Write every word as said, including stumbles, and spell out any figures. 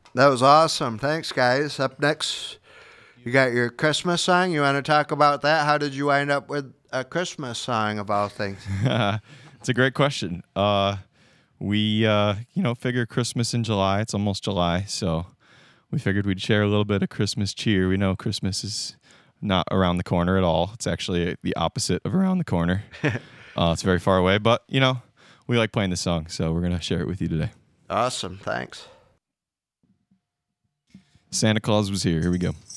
That was awesome. Thanks, guys. Up next, you got your Christmas song. You want to talk about that? How did you wind up with a Christmas song of all things? It's a great question. Uh, we, uh, you know, figure Christmas in July. It's almost July, so we figured we'd share a little bit of Christmas cheer. We know Christmas is not around the corner at all. It's actually the opposite of around the corner. uh, it's very far away, but, you know, we like playing this song, so we're going to share it with you today. Awesome. Thanks. Santa Claus was here. Here we go.